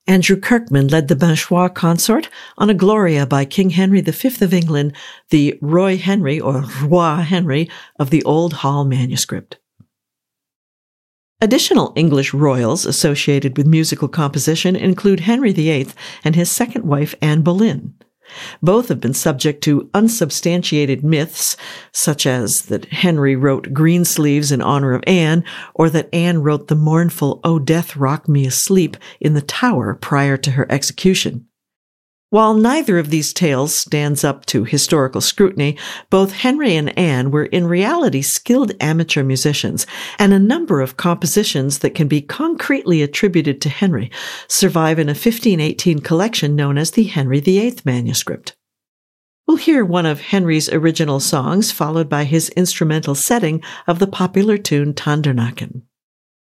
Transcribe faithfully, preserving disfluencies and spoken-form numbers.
Andrew Kirkman led the Binchois consort on a Gloria by King Henry the Fifth of England, the Roy Henry, or Roi Henry, of the Old Hall manuscript. Additional English royals associated with musical composition include Henry the Eighth and his second wife, Anne Boleyn. Both have been subject to unsubstantiated myths, such as that Henry wrote Greensleeves in honor of Anne, or that Anne wrote the mournful O Death, Rock Me Asleep in the Tower prior to her execution. While neither of these tales stands up to historical scrutiny, both Henry and Anne were in reality skilled amateur musicians, and a number of compositions that can be concretely attributed to Henry survive in a fifteen eighteen collection known as the Henry the Eighth manuscript. We'll hear one of Henry's original songs, followed by his instrumental setting of the popular tune Tandernacken.